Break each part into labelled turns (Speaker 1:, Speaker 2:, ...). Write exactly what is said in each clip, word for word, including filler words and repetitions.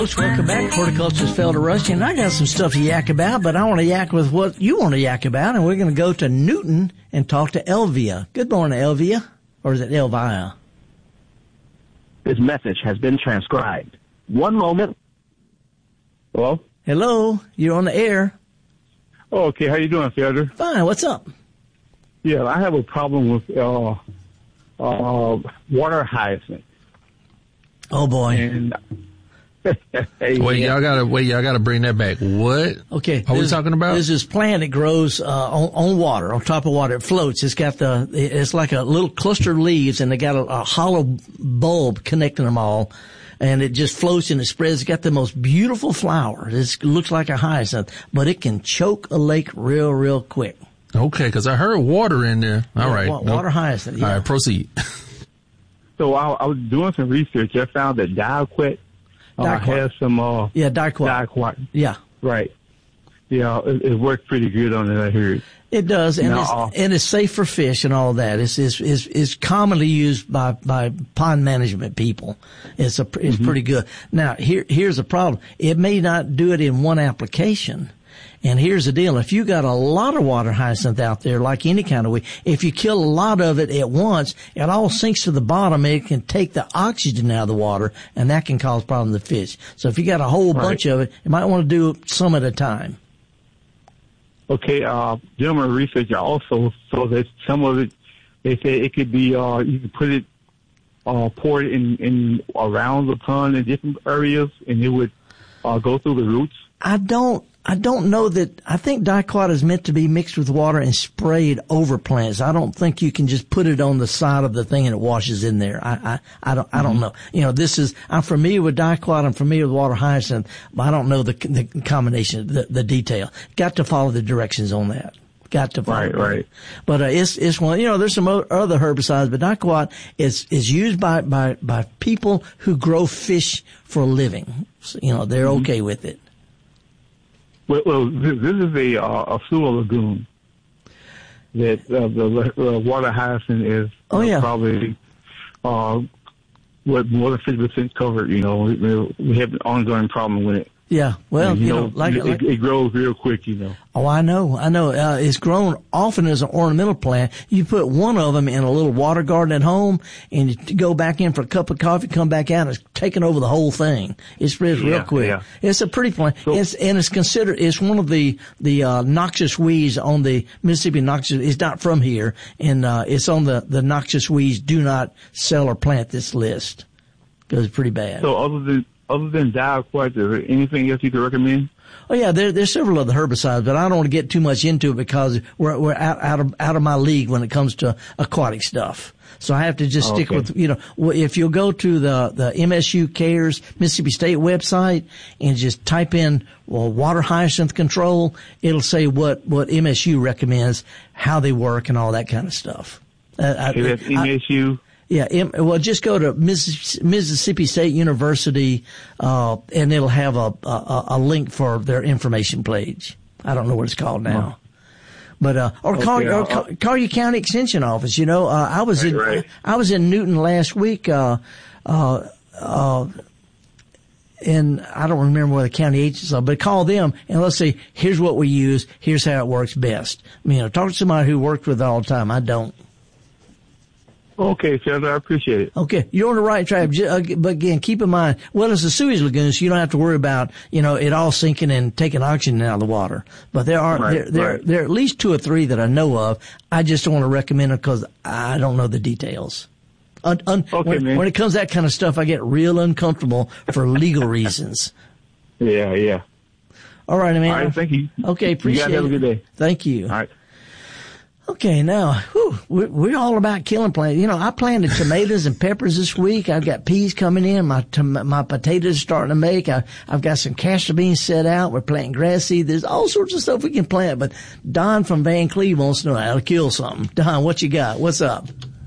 Speaker 1: Welcome back. Horticulturist Felder Rushing. And I got some stuff to yak about, but I want to yak with what you want to yak about, and we're going to go to Newton and talk to Elvia. Good morning, Elvia. Or is it Elvia?
Speaker 2: This message has been transcribed. One moment. Hello?
Speaker 1: Hello. You're on the air.
Speaker 3: Oh, okay. How you doing, Felder?
Speaker 1: Fine. What's up?
Speaker 3: Yeah, I have a problem with uh, uh, water hyacinth.
Speaker 1: Oh, boy.
Speaker 3: And
Speaker 4: hey, wait, yeah. y'all gotta wait. Y'all gotta bring that back. What?
Speaker 1: Okay,
Speaker 4: are we talking about?
Speaker 1: There's this plant that grows uh, on, on water, on top of water. It floats. It's got the. It's like a little cluster of leaves, and they got a, a hollow bulb connecting them all, and it just floats and it spreads. It's got the most beautiful flower. It looks like a hyacinth, but it can choke a lake real, real quick.
Speaker 4: Okay, because I heard water in there. All yeah, right,
Speaker 1: water nope. hyacinth. Yeah.
Speaker 4: All right, proceed.
Speaker 3: So I, I was doing some research. I found that Dioquat uh, has some. Uh,
Speaker 1: yeah, Dioquat.
Speaker 3: Dioquat.
Speaker 1: Yeah.
Speaker 3: Right. Yeah, it, it worked pretty good on it, I heard.
Speaker 1: It does, and
Speaker 3: now,
Speaker 1: it's,
Speaker 3: uh,
Speaker 1: and it's safe for fish and all that. It's it's it's, it's commonly used by by pond management people. It's a it's mm-hmm. pretty good. Now here here's the problem. It may not do it in one application. And here's the deal. If you got a lot of water hyacinth out there, like any kind of weed, if you kill a lot of it at once, it all sinks to the bottom and it can take the oxygen out of the water, and that can cause problems to fish. So if you got a whole right. bunch of it, you might want to do some at a time.
Speaker 3: Okay, uh, doing my research also, so that some of it, they say it could be, uh, you can put it, uh, pour it in, in around the pond in different areas, and it would, uh, go through the roots.
Speaker 1: I don't, I don't know that, I think Dioquat is meant to be mixed with water and sprayed over plants. I don't think you can just put it on the side of the thing and it washes in there. I, I, I don't, mm-hmm. I don't know. You know, this is, I'm familiar with Dioquat, I'm familiar with water hyacinth, but I don't know the, the combination, the, the detail. Got to follow the directions on that. Got to follow.
Speaker 3: Right, right.
Speaker 1: But, uh, it's, it's one, you know, there's some other herbicides, but Dioquat is, is used by, by, by people who grow fish for a living. So, you know, they're mm-hmm. okay with it.
Speaker 3: Well, well, this is a, uh, a sewer lagoon that uh, the uh, water hyacinth is
Speaker 1: oh,
Speaker 3: uh,
Speaker 1: yeah.
Speaker 3: probably uh, what more than fifty percent covered. You know, we, we have an ongoing problem with it.
Speaker 1: Yeah, well,
Speaker 3: and, you,
Speaker 1: you
Speaker 3: know,
Speaker 1: know, like
Speaker 3: it,
Speaker 1: like
Speaker 3: it grows real quick, you know.
Speaker 1: Oh, I know, I know. Uh, it's grown often as an ornamental plant. You put one of them in a little water garden at home, and you go back in for a cup of coffee, come back out, and it's taking over the whole thing. It spreads
Speaker 3: yeah,
Speaker 1: real quick.
Speaker 3: Yeah.
Speaker 1: It's a pretty plant. So, it's, and it's considered, it's one of the, the, uh, noxious weeds on the Mississippi noxious, it's not from here, and, uh, it's on the, the noxious weeds do not sell or plant this list. Because it's pretty bad.
Speaker 3: So other than, Other than Dioquat, is there anything else you could recommend?
Speaker 1: Oh yeah, there, there's several other herbicides, but I don't want to get too much into it because we're we're out, out of out of my league when it comes to aquatic stuff. So I have to just stick
Speaker 3: okay.
Speaker 1: with, you know, if you'll go to the the M S U Cares Mississippi State website and just type in well water hyacinth control, it'll say what what M S U recommends, how they work, and all that kind of stuff. Uh,
Speaker 3: okay, that's M S U.
Speaker 1: Yeah, well, just go to Mississippi State University, uh, and it'll have a, a, a link for their information page. I don't know what it's called now. Oh. But, uh, or call, okay, or call, call your county extension office, you know, uh, I was
Speaker 3: right,
Speaker 1: in,
Speaker 3: right.
Speaker 1: I was in Newton last week, uh, uh, uh, and I don't remember where the county agents are, but call them and let's say, here's what we use, here's how it works best. I mean, you know, talk to somebody who worked with it all the time. I don't.
Speaker 3: Okay, Felder, I appreciate it.
Speaker 1: Okay, you're on the right track, but again, keep in mind, well, it's a sewage lagoon, so you don't have to worry about, you know, it all sinking and taking oxygen out of the water. But there are,
Speaker 3: right,
Speaker 1: there, there,
Speaker 3: right.
Speaker 1: there are at least two or three that I know of. I just don't want to recommend it because I don't know the details. Un, un,
Speaker 3: okay,
Speaker 1: when,
Speaker 3: man.
Speaker 1: when it comes to that kind of stuff, I get real uncomfortable for legal reasons.
Speaker 3: Yeah, yeah.
Speaker 1: All right, man.
Speaker 3: All right, thank you.
Speaker 1: Okay, appreciate it.
Speaker 3: You guys have a good day.
Speaker 1: Thank you.
Speaker 3: All right.
Speaker 1: Okay, now, whew, we're, we're all about killing plants. You know, I planted tomatoes and peppers this week. I've got peas coming in. My tom- my potatoes are starting to make. I, I've got some castor beans set out. We're planting grass seed. There's all sorts of stuff we can plant. But Don from Van Cleve wants to know how to kill something. Don, what you got? What's up?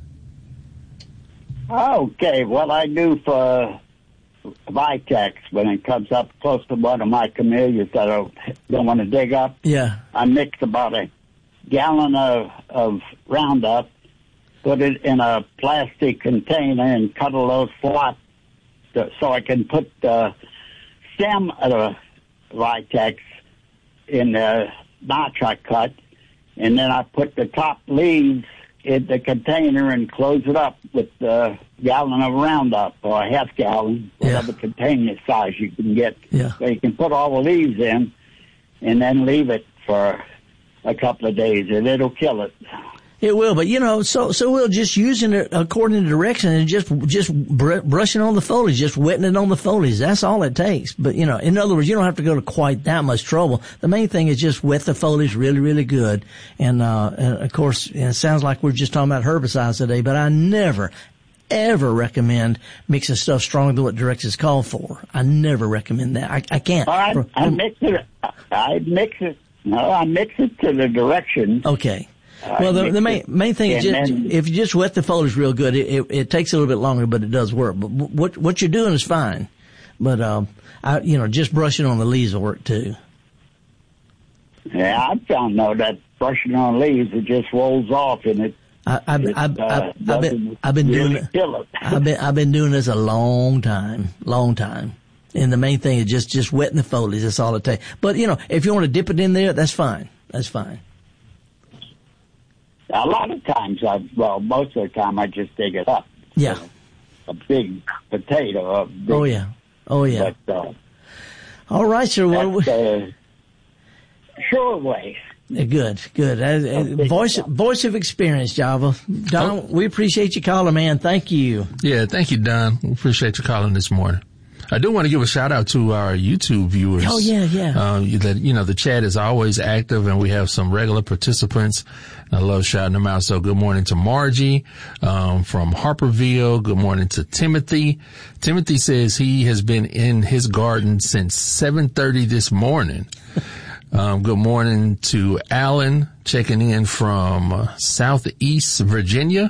Speaker 5: Okay, what I do for Vitex when it comes up close to one of my camellias that I don't want to dig up,
Speaker 1: yeah,
Speaker 5: I mix about a gallon of, of Roundup, put it in a plastic container and cut a little flat to, so I can put uh, stem of the Vitex in the notch I cut, and then I put the top leaves in the container and close it up with a gallon of Roundup or a half gallon, whatever
Speaker 1: Yeah.
Speaker 5: container size you can get.
Speaker 1: Yeah.
Speaker 5: So you can put all the leaves in and then leave it for a couple of days, and it'll kill it.
Speaker 1: It will, but you know, so so we'll just using it according to direction and just just br- brushing on the foliage, just wetting it on the foliage. That's all it takes. But you know, in other words, you don't have to go to quite that much trouble. The main thing is just wet the foliage really, really good. And uh, and of course, it sounds like we're just talking about herbicides today, but I never, ever recommend mixing stuff stronger than what directions call for. I never recommend that. I, I can't.
Speaker 5: Well, I,
Speaker 1: For-
Speaker 5: I mix it. I mix it. No, I mix it to the directions.
Speaker 1: Okay. Well, the, the main main thing is just, if you just wet the foliage real good, it, it, it takes a little bit longer, but it does work. But what what you're doing is fine. But um, I you know just brushing on the leaves will work too.
Speaker 5: Yeah, I found though that brushing on leaves, it just rolls off and it.
Speaker 1: I, I've,
Speaker 5: it,
Speaker 1: I've,
Speaker 5: uh,
Speaker 1: I've, I've been I've been
Speaker 5: really
Speaker 1: doing it.
Speaker 5: kill it.
Speaker 1: I've been I've been doing this a long time, long time. And the main thing is just just wetting the foliage. That's all it takes. But you know, if you want to dip it in there, that's fine. That's fine.
Speaker 5: A lot of times, I well, most of the time, I just dig it up.
Speaker 1: Yeah.
Speaker 5: A big potato. A big,
Speaker 1: Oh yeah. Oh yeah.
Speaker 5: But, uh,
Speaker 1: All right, sir. Well,
Speaker 5: that's the sure way.
Speaker 1: good, good. Uh, uh, voice voice of experience, Java. Don,
Speaker 4: Oh.
Speaker 1: we appreciate you calling, man. Thank you.
Speaker 4: Yeah, thank you, Don. We appreciate you calling this morning. I do want to give a shout out to our YouTube viewers.
Speaker 1: Oh, yeah, yeah.
Speaker 4: Uh, that, you know, the chat is always active and we have some regular participants. I love shouting them out. So good morning to Margie, um, from Harperville. Good morning to Timothy. Timothy says he has been in his garden since seven thirty this morning. Um, good morning to Alan checking in from uh, Southeast Virginia.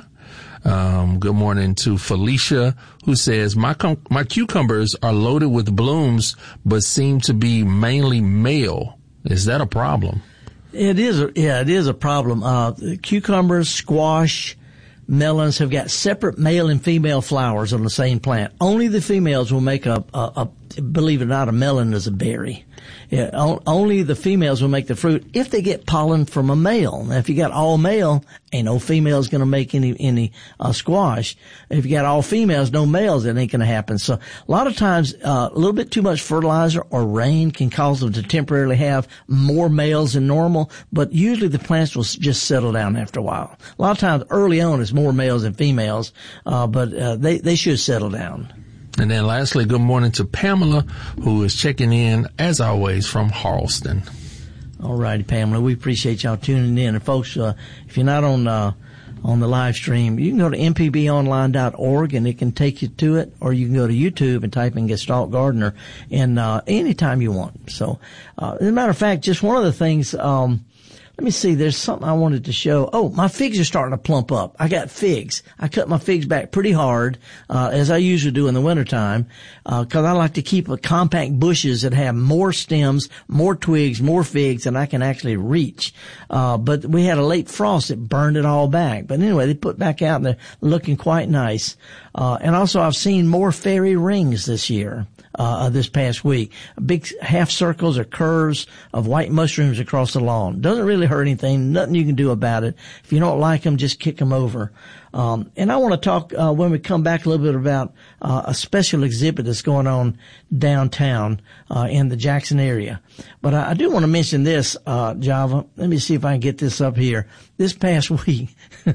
Speaker 4: Um, good morning to Felicia, who says, my cum- my cucumbers are loaded with blooms, but seem to be mainly male. Is that a problem?
Speaker 1: It is, a, yeah, it is a problem. Uh, cucumbers, squash, melons have got separate male and female flowers on the same plant. Only the females will make a, a, a believe it or not, a melon is a berry. Yeah, on, only the females will make the fruit if they get pollen from a male. Now, if you got all male, ain't no females going to make any any uh, squash. If you got all females, no males, it ain't going to happen. So a lot of times, uh, a little bit too much fertilizer or rain can cause them to temporarily have more males than normal. But usually the plants will just settle down after a while. A lot of times, early on, it's more males than females, uh, but uh, they they should settle down.
Speaker 4: And then lastly, good morning to Pamela, who is checking in, as always, from Harleston.
Speaker 1: All righty, Pamela. We appreciate y'all tuning in. And folks, uh, if you're not on, uh, on the live stream, you can go to m p b online dot org and it can take you to it, or you can go to YouTube and type in Gestalt Gardener and, uh, anytime you want. So, uh, as a matter of fact, just one of the things, um, let me see, there's something I wanted to show. Oh, my figs are starting to plump up. I got figs. I cut my figs back pretty hard, uh, as I usually do in the wintertime, uh, cause I like to keep a compact bushes that have more stems, more twigs, more figs than I can actually reach. Uh, but we had a late frost that burned it all back. But anyway, they put back out and they're looking quite nice. Uh, and also I've seen more fairy rings this year. Uh, this past week, big half circles or curves of white mushrooms across the lawn. Doesn't really hurt anything. Nothing you can do about it. If you don't like them, just kick them over. Um, and I want to talk, uh, when we come back a little bit about, uh, a special exhibit that's going on downtown, uh, in the Jackson area. But I, I do want to mention this, uh, Java. Let me see if I can get this up here. This past week,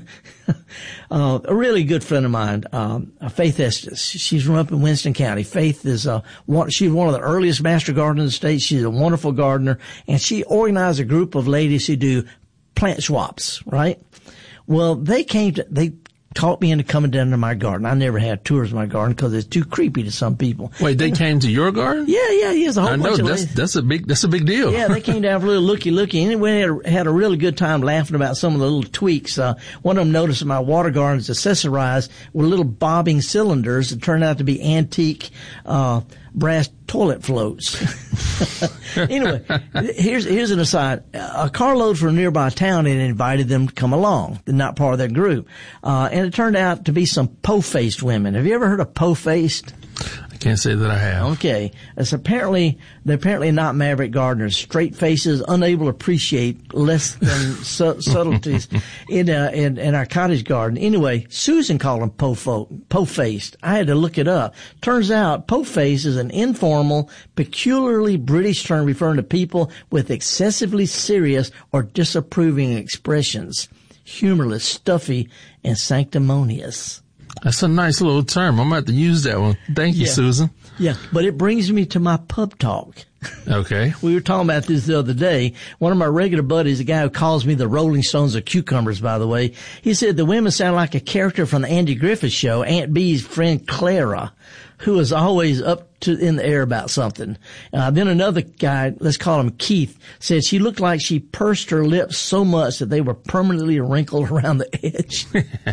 Speaker 1: uh, a really good friend of mine, um, Faith Estes. She's from up in Winston County. Faith is, uh, one, she's one of the earliest master gardeners in the state. She's a wonderful gardener, and she organized a group of ladies who do plant swaps, right? Well, they came to, they taught me into coming down to my garden. I never had tours of my garden because it's too creepy to some people.
Speaker 4: Wait, they came to your garden?
Speaker 1: Yeah, yeah, he has a whole
Speaker 4: I know,
Speaker 1: bunch of
Speaker 4: that's,
Speaker 1: ladies.
Speaker 4: that's a big, that's a big deal.
Speaker 1: Yeah, they came down for a little looky-looky, and we had a, had a really good time laughing about some of the little tweaks. Uh, one of them noticed that my water garden is accessorized with little bobbing cylinders that turned out to be antique, uh, brass toilet floats. Anyway, here's here's an aside. A carload from a nearby town had invited them to come along. They're not part of their group. Uh, and it turned out to be some po-faced women. Have you ever heard of po-faced?
Speaker 4: I Can't say that I have.
Speaker 1: Okay. It's apparently, they're apparently not maverick gardeners. Straight faces, unable to appreciate less than su- subtleties in, uh, in, in our cottage garden. Anyway, Susan called them po-fo- po-faced. I had to look it up. Turns out po-face is an informal, peculiarly British term referring to people with excessively serious or disapproving expressions. Humorless, stuffy, and sanctimonious.
Speaker 4: That's a nice little term. I'm going to have to use that one. Thank you,
Speaker 1: Yeah.
Speaker 4: Susan.
Speaker 1: Yeah, but it brings me to my pub talk.
Speaker 4: Okay.
Speaker 1: We were talking about this the other day. One of my regular buddies, a guy who calls me the Rolling Stones of cucumbers, by the way, he said the women sound like a character from the Andy Griffith Show, Aunt Bee's friend Clara, who is always up to in the air about something. Uh, then another guy, let's call him Keith, said she looked like she pursed her lips so much that they were permanently wrinkled around the edge.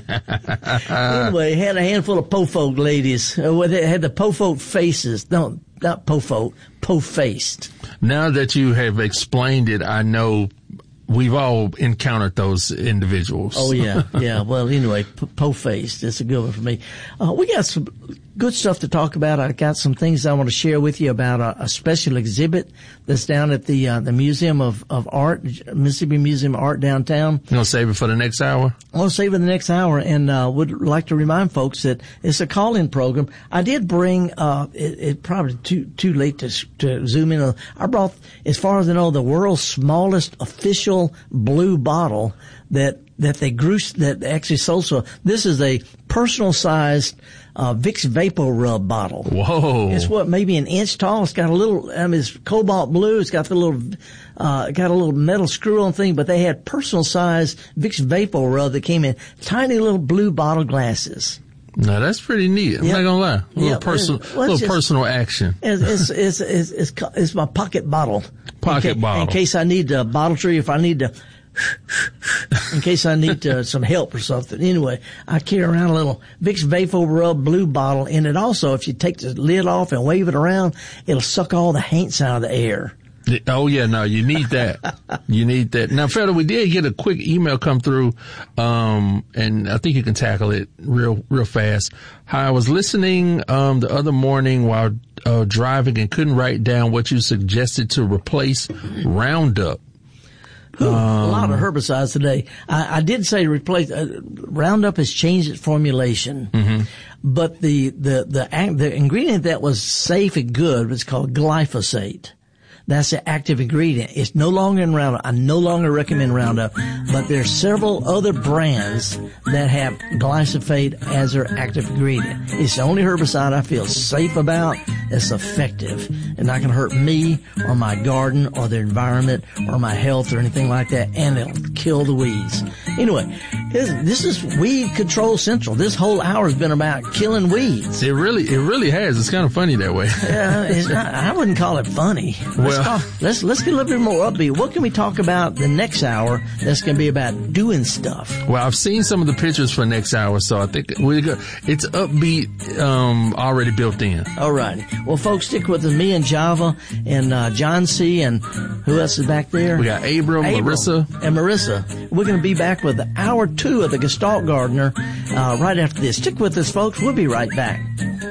Speaker 1: Anyway, had a handful of po-folk ladies. Uh, they had the po-folk faces. No, not po-folk, po-faced.
Speaker 4: Now that you have explained it, I know we've all encountered those individuals.
Speaker 1: Oh, yeah, yeah. Well, anyway, p- po-faced. That's a good one for me. Uh, we got some good stuff to talk about. I got some things I want to share with you about a, a special exhibit that's down at the uh, the Museum of, of Art, Mississippi Museum of Art downtown.
Speaker 4: You gonna save it for the next hour?
Speaker 1: I want to save it the next hour, and uh, would like to remind folks that it's a call-in program. I did bring, uh, it, it probably too too late to to zoom in. I brought, as far as I know, the world's smallest official blue bottle that that they grew, that actually sold. So this is a personal-sized uh, Vicks Vapor Rub bottle.
Speaker 4: Whoa!
Speaker 1: It's what, maybe an inch tall. It's got a little, I mean, it's cobalt blue. It's got the little, uh, got a little metal screw-on thing. But they had personal-sized Vicks Vapor Rub that came in tiny little blue bottle glasses.
Speaker 4: No, that's pretty neat. I'm
Speaker 1: Yep.
Speaker 4: not gonna lie. A little
Speaker 1: Yep.
Speaker 4: personal,
Speaker 1: Well,
Speaker 4: little
Speaker 1: it's just-
Speaker 4: personal action.
Speaker 1: It's it's it's it's, it's, ca- it's my pocket bottle.
Speaker 4: Pocket
Speaker 1: in ca-
Speaker 4: bottle.
Speaker 1: In case I need a bottle tree, if I need to, in case I need uh, some help or something. Anyway, I carry around a little Vicks Vapor Rub blue bottle, and it also, if you take the lid off and wave it around, it'll suck all the haints out of the air.
Speaker 4: Oh yeah, no, you need that. You need that. Now, Federer, we did get a quick email come through, um, and I think you can tackle it real, real fast. How I was listening, um, the other morning while, uh, driving and couldn't write down what you suggested to replace Roundup.
Speaker 1: Ooh, um, a lot of herbicides today. I, I did say replace, uh, Roundup has changed its formulation. Mm-hmm. But the, the, the, the ingredient that was safe and good was called glyphosate. That's the active ingredient. It's no longer in Roundup. I no longer recommend Roundup, but there are several other brands that have glyphosate as their active ingredient. It's the only herbicide I feel safe about. It's effective and not going to hurt me or my garden or the environment or my health or anything like that, and it'll kill the weeds. Anyway, this is Weed Control Central. This whole hour has been about killing weeds.
Speaker 4: It really, it really has. It's kind of funny that way.
Speaker 1: Yeah, it's not, I wouldn't call it funny. Let's,
Speaker 4: Well,
Speaker 1: call, let's let's get a little bit more upbeat. What can we talk about the next hour that's going to be about doing stuff?
Speaker 4: Well, I've seen some of the pictures for next hour, so I think we go. It's upbeat, um, already built in.
Speaker 1: All right. Well, folks, stick with us. Me and Java and uh, John C. and who else is back there?
Speaker 4: We got Abram,
Speaker 1: Abram
Speaker 4: Marissa.
Speaker 1: and Marissa. We're going to be back with hour two of the Gestalt Gardener uh, right after this. Stick with us, folks. We'll be right back.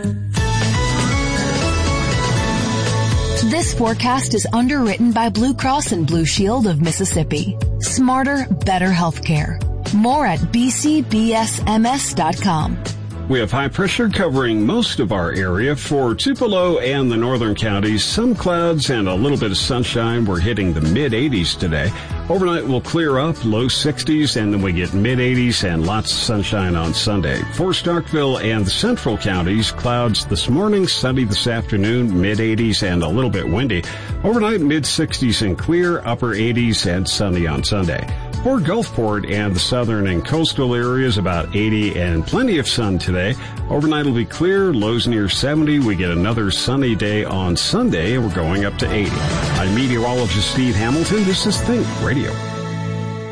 Speaker 6: This forecast is underwritten by Blue Cross and Blue Shield of Mississippi. Smarter, better healthcare. More at b c b s m s dot com.
Speaker 7: We have high pressure covering most of our area. For Tupelo and the northern counties, some clouds and a little bit of sunshine. We're hitting the mid eighties today. Overnight will clear up, low sixties, and then we get mid eighties and lots of sunshine on Sunday. For Starkville and the central counties, clouds this morning, sunny this afternoon, mid eighties and a little bit windy. Overnight, mid sixties and clear, upper eighties and sunny on Sunday. For Gulfport and the southern and coastal areas, about eighty and plenty of sun today. Overnight will be clear, lows near seventy. We get another sunny day on Sunday, and we're going up to eighty. I'm meteorologist Steve Hamilton. This is Think Radio.